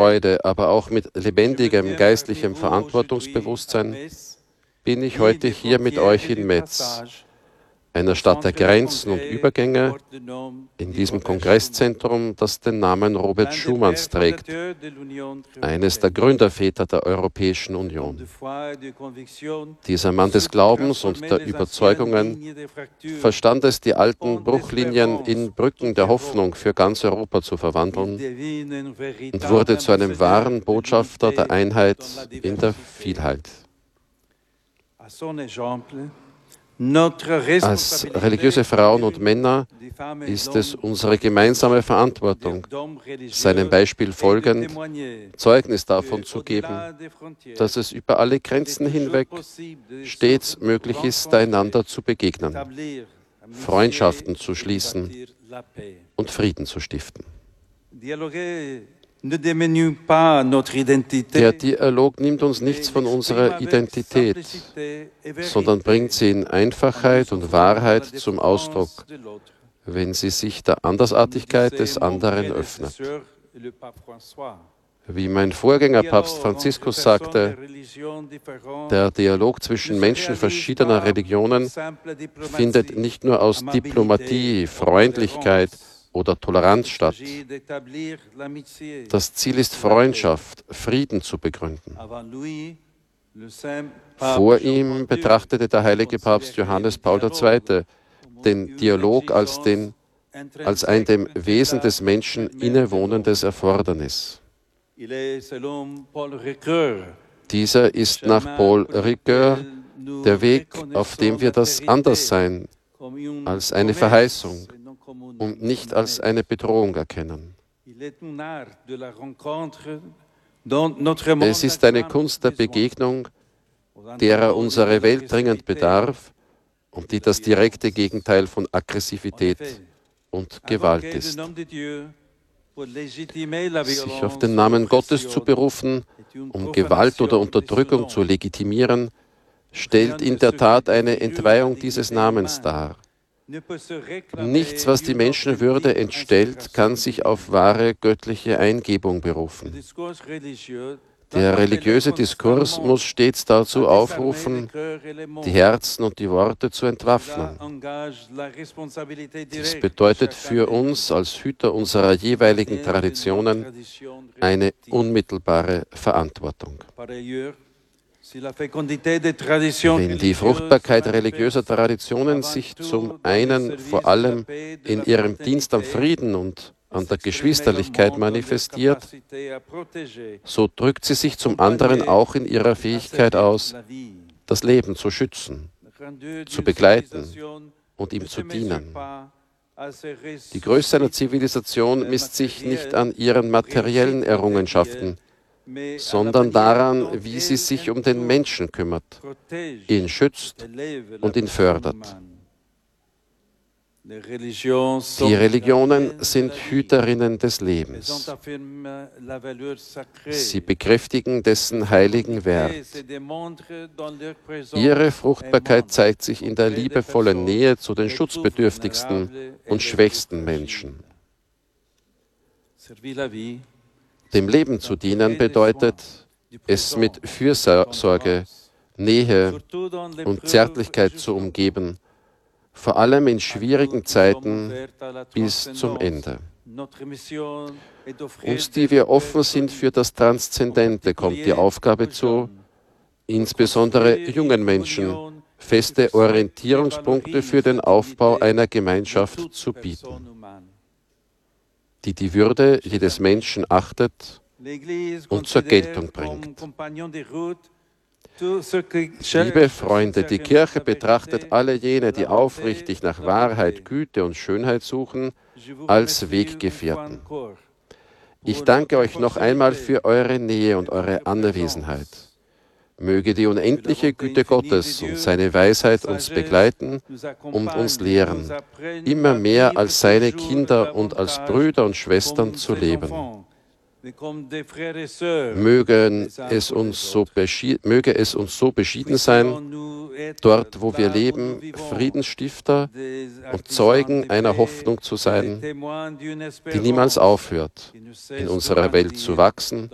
Freude, aber auch mit lebendigem geistlichem Verantwortungsbewusstsein bin ich heute hier mit euch in Metz, einer Stadt der Grenzen und Übergänge, in diesem Kongresszentrum, das den Namen Robert Schumans trägt, eines der Gründerväter der Europäischen Union. Dieser Mann des Glaubens und der Überzeugungen verstand es, die alten Bruchlinien in Brücken der Hoffnung für ganz Europa zu verwandeln und wurde zu einem wahren Botschafter der Einheit in der Vielheit. Als religiöse Frauen und Männer ist es unsere gemeinsame Verantwortung, seinem Beispiel folgend Zeugnis davon zu geben, dass es über alle Grenzen hinweg stets möglich ist, einander zu begegnen, Freundschaften zu schließen und Frieden zu stiften. Der Dialog nimmt uns nichts von unserer Identität, sondern bringt sie in Einfachheit und Wahrheit zum Ausdruck, wenn sie sich der Andersartigkeit des anderen öffnet. Wie mein Vorgänger Papst Franziskus sagte, der Dialog zwischen Menschen verschiedener Religionen findet nicht nur aus Diplomatie, Freundlichkeit oder Toleranz statt. Das Ziel ist Freundschaft, Frieden zu begründen. Vor ihm betrachtete der heilige Papst Johannes Paul II. Den Dialog als ein dem Wesen des Menschen innewohnendes Erfordernis. Dieser ist nach Paul Ricoeur der Weg, auf dem wir das Anderssein als eine Verheißung und nicht als eine Bedrohung erkennen. Es ist eine Kunst der Begegnung, derer unsere Welt dringend bedarf und die das direkte Gegenteil von Aggressivität und Gewalt ist. Sich auf den Namen Gottes zu berufen, um Gewalt oder Unterdrückung zu legitimieren, stellt in der Tat eine Entweihung dieses Namens dar. Nichts, was die Menschenwürde entstellt, kann sich auf wahre göttliche Eingebung berufen. Der religiöse Diskurs muss stets dazu aufrufen, die Herzen und die Worte zu entwaffnen. Dies bedeutet für uns als Hüter unserer jeweiligen Traditionen eine unmittelbare Verantwortung. Wenn die Fruchtbarkeit religiöser Traditionen sich zum einen vor allem in ihrem Dienst am Frieden und an der Geschwisterlichkeit manifestiert, so drückt sie sich zum anderen auch in ihrer Fähigkeit aus, das Leben zu schützen, zu begleiten und ihm zu dienen. Die Größe einer Zivilisation misst sich nicht an ihren materiellen Errungenschaften, sondern daran, wie sie sich um den Menschen kümmert, ihn schützt und ihn fördert. Die Religionen sind Hüterinnen des Lebens. Sie bekräftigen dessen heiligen Wert. Ihre Fruchtbarkeit zeigt sich in der liebevollen Nähe zu den schutzbedürftigsten und schwächsten Menschen. Dem Leben zu dienen bedeutet, es mit Fürsorge, Nähe und Zärtlichkeit zu umgeben, vor allem in schwierigen Zeiten bis zum Ende. Uns, die wir offen sind für das Transzendente, kommt die Aufgabe zu, insbesondere jungen Menschen feste Orientierungspunkte für den Aufbau einer Gemeinschaft zu bieten, die die Würde jedes Menschen achtet und zur Geltung bringt. Liebe Freunde, die Kirche betrachtet alle jene, die aufrichtig nach Wahrheit, Güte und Schönheit suchen, als Weggefährten. Ich danke euch noch einmal für eure Nähe und eure Anwesenheit. Möge die unendliche Güte Gottes und seine Weisheit uns begleiten und uns lehren, immer mehr als seine Kinder und als Brüder und Schwestern zu leben. Möge es uns so beschieden sein, dort, wo wir leben, Friedensstifter und Zeugen einer Hoffnung zu sein, die niemals aufhört, in unserer Welt zu wachsen